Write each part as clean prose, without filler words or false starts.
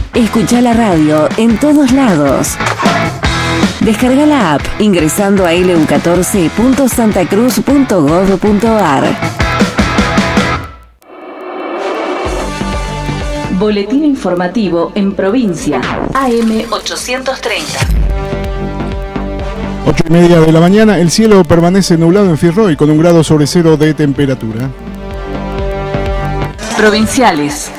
Escucha la radio en todos lados. Descarga la app ingresando a lu14.santacruz.gov.ar. Boletín informativo en provincia. AM 830. 8:30 de la mañana, el cielo permanece nublado en Firroy con 1 grado sobre cero de temperatura. Provinciales.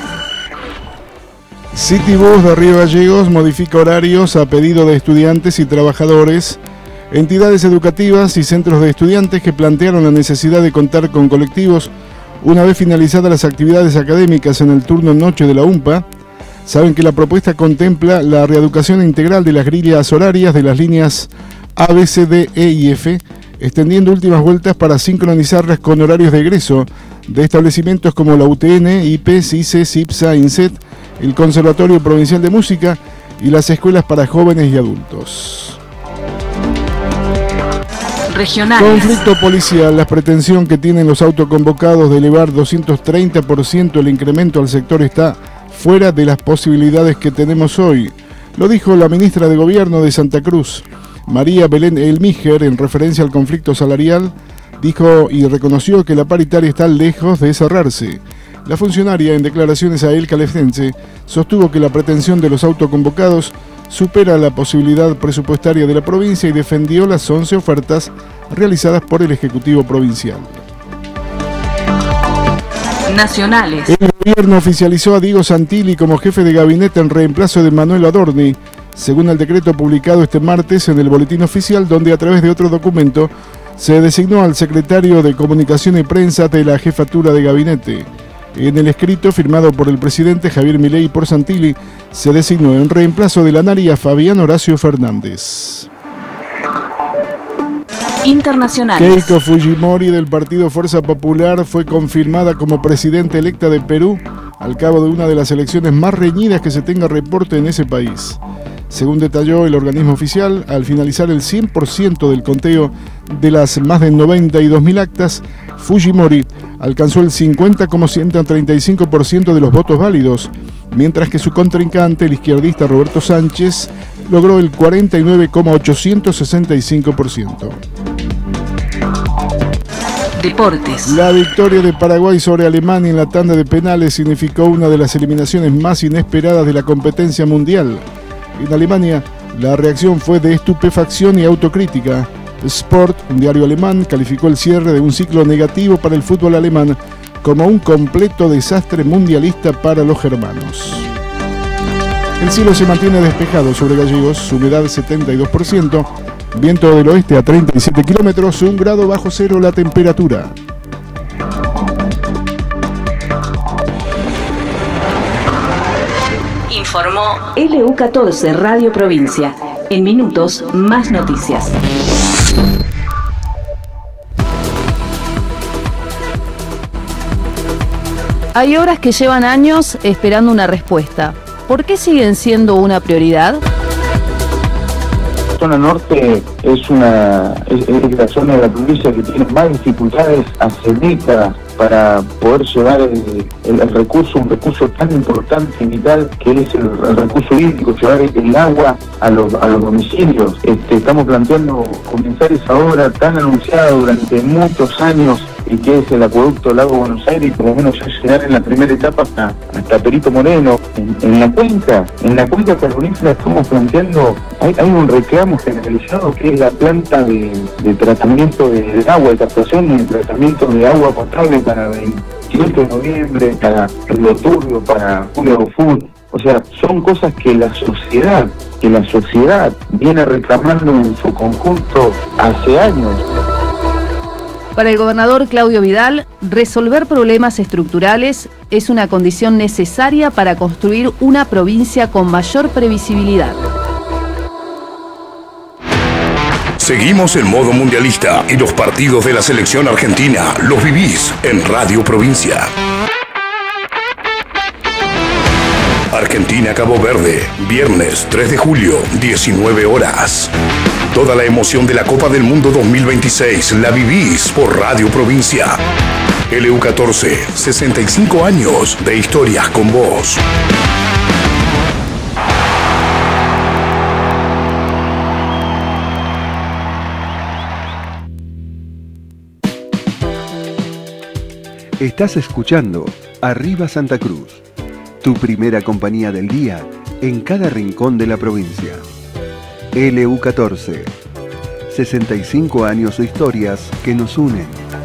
Citibus de Río Gallegos modifica horarios a pedido de estudiantes y trabajadores, entidades educativas y centros de estudiantes que plantearon la necesidad de contar con colectivos una vez finalizadas las actividades académicas en el turno noche de la UMPA. Saben que la propuesta contempla la reeducación integral de las grillas horarias de las líneas A, B, C, D, E y F, extendiendo últimas vueltas para sincronizarlas con horarios de egreso de establecimientos como la UTN, IPE, CICE, CIPSA, INSET, el Conservatorio Provincial de Música y las escuelas para jóvenes y adultos. Regionales. Conflicto policial. La pretensión que tienen los autoconvocados de elevar 230% el incremento al sector está fuera de las posibilidades que tenemos hoy. Lo dijo la ministra de Gobierno de Santa Cruz, María Belén Elmíger, en referencia al conflicto salarial. Dijo y reconoció que la paritaria está lejos de cerrarse. La funcionaria, en declaraciones a El Caleftense, sostuvo que la pretensión de los autoconvocados supera la posibilidad presupuestaria de la provincia y defendió las 11 ofertas realizadas por el Ejecutivo Provincial. Nacionales. El gobierno oficializó a Diego Santilli como jefe de gabinete en reemplazo de Manuel Adorni, según el decreto publicado este martes en el Boletín Oficial, donde a través de otro documento se designó al secretario de Comunicación y Prensa de la jefatura de gabinete. En el escrito firmado por el presidente Javier Milei por Santilli, se designó en reemplazo de la NARI a Fabián Horacio Fernández. Internacionales. Keiko Fujimori del Partido Fuerza Popular fue confirmada como presidenta electa de Perú al cabo de una de las elecciones más reñidas que se tenga reporte en ese país. Según detalló el organismo oficial, al finalizar el 100% del conteo de las más de 92.000 actas, Fujimori alcanzó el 50,135% de los votos válidos, mientras que su contrincante, el izquierdista Roberto Sánchez, logró el 49,865%. Deportes. La victoria de Paraguay sobre Alemania en la tanda de penales significó una de las eliminaciones más inesperadas de la competencia mundial. En Alemania, la reacción fue de estupefacción y autocrítica. Sport, un diario alemán, calificó el cierre de un ciclo negativo para el fútbol alemán como un completo desastre mundialista para los germanos. El cielo se mantiene despejado sobre Gallegos, humedad 72%, viento del oeste a 37 kilómetros, 1 grado bajo cero la temperatura. Informó LU14 Radio Provincia. En minutos, más noticias. Hay obras que llevan años esperando una respuesta. ¿Por qué siguen siendo una prioridad? La zona norte es la zona de la provincia que tiene más dificultades hace décadas para poder llevar el recurso, un recurso tan importante y vital que es el recurso hídrico, llevar el agua a los domicilios. Estamos planteando comenzar esa obra tan anunciada durante muchos años y que es el acueducto Lago Buenos Aires, y por lo menos ya llegar en la primera etapa hasta Perito Moreno. En la cuenca carbonífera estamos planteando, hay un reclamo generalizado que es la planta de tratamiento de agua, de captación y de tratamiento de agua potable para 28 de noviembre, para Río Turbio, para Julio Food. O sea, son cosas que la sociedad viene reclamando en su conjunto hace años. Para el gobernador Claudio Vidal, resolver problemas estructurales es una condición necesaria para construir una provincia con mayor previsibilidad. Seguimos en modo mundialista y los partidos de la selección argentina los vivís en Radio Provincia. Argentina-Cabo Verde, viernes 3 de julio, 19 horas. Toda la emoción de la Copa del Mundo 2026 la vivís por Radio Provincia. LU14, 65 años de historias con vos. Estás escuchando Arriba Santa Cruz, tu primera compañía del día en cada rincón de la provincia. LU14, 65 años de historias que nos unen.